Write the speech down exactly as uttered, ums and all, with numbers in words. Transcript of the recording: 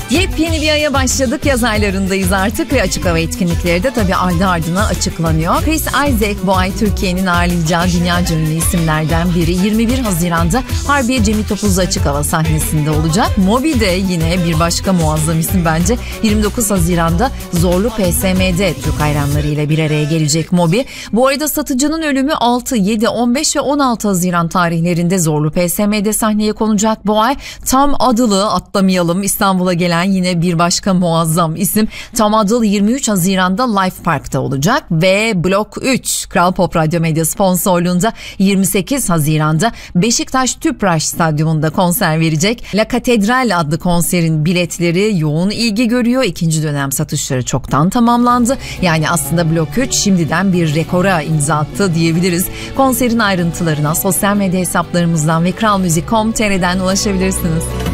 Yepyeni bir aya başladık. Yaz aylarındayız artık ve açık hava etkinlikleri de tabii ardı ardına açıklanıyor. Chris Isaak bu ay Türkiye'nin ağırlayacağı dünyaca ünlü isimlerden biri. yirmi bir Haziran'da Harbiye Cemil Topuzlu açık hava sahnesinde olacak. Moby de yine bir başka muazzam isim bence. yirmi dokuz Haziran'da Zorlu P S M'de Türk hayranları ile bir araya gelecek Moby. Bu arada Satıcı'nın ölümü altı, yedi, on beş ve on altı Haziran tarihlerinde Zorlu P S M'de sahneye konacak bu ay. Tam Adıl'ı atlamayalım, İstanbul'a gelen yine bir başka muazzam isim. Tam Adıl yirmi üç Haziran'da Life Park'ta olacak ve Blok üç Kral Pop Radyo Medya sponsorluğunda yirmi sekiz Haziran'da Beşiktaş Tüpraş Stadyumunda konser verecek. La Katedral adlı konserin biletleri yoğun ilgi görüyor. İkinci dönem satışları çoktan tamamlandı. Yani aslında Blok üç şimdiden bir rekora imza attı diyebiliriz. Konserin ayrıntılarına sosyal medya hesaplarımızdan ve kralmuzik nokta com nokta tr'den ulaşabilirsiniz.